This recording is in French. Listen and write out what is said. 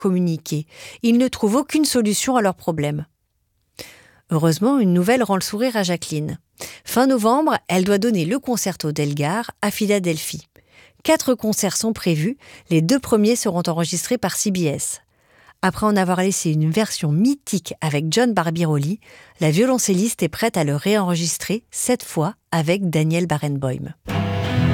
communiquer. Ils ne trouvent aucune solution à leurs problèmes. Heureusement, une nouvelle rend le sourire à Jacqueline. Fin novembre, elle doit donner le concerto d'Elgar à Philadelphie. 4 concerts sont prévus, les 2 premiers seront enregistrés par CBS. Après en avoir laissé une version mythique avec John Barbirolli, la violoncelliste est prête à le réenregistrer, cette fois avec Daniel Barenboim.